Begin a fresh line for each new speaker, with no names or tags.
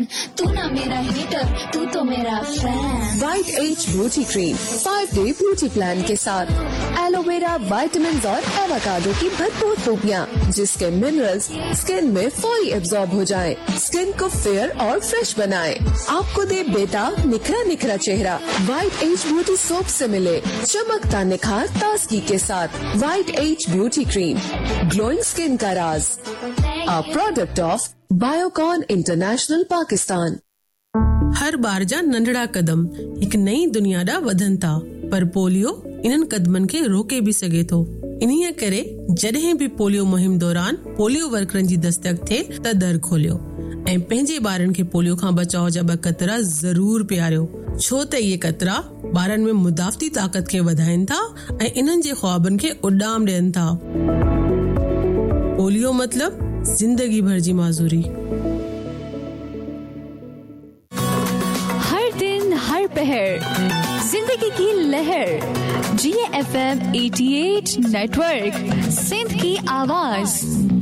तू ना मेरा हीटर, तू तो मेरा fan.
White as beauty cream 5-डे beauty plan के साथ एलोवेरा, विटामिन और एवोकाडो की भरपूर खूबियाँ, जिसके मिनरल्स स्किन में फौरी एब्जॉर्ब हो जाए, स्किन को फेयर और फ्रेश बनाए, आपको दे बेटा निखरा निखरा चेहरा। वाइट एज ब्यूटी सोप से मिले चमकता निखार ताजगी के साथ। White as beauty cream, glowing skin का राज, a product of Biocon international Pakistan.
हर बार जा नंढड़ा कदम एक नई दुनिया दा वधन था, पर पोलियो इन्हनि कदमनि खे रोके भी सघे थो। इन्हीअ करे जॾहिं भी पोलियो मुहिम दौरान पोलियो वर्करनि जी दस्तक थिए त दर खोलियो ऐं पंहिंजे ॿारनि खे पोलियो खां बचाव जा 2 कतरा ज़रूर पियारियो, छो त इहे कतरा ॿारनि में मुदाफ़ती ताक़त खे वधाइनि था ऐं इन्हनि जे ख्वाबनि खे उॾाम ॾियनि था। पोलियो मतलब जिंदगी भर जी माज़ूरी।
हर दिन हर पहर जिंदगी की लहर, GFM 88 नेटवर्क, सिंध की आवाज।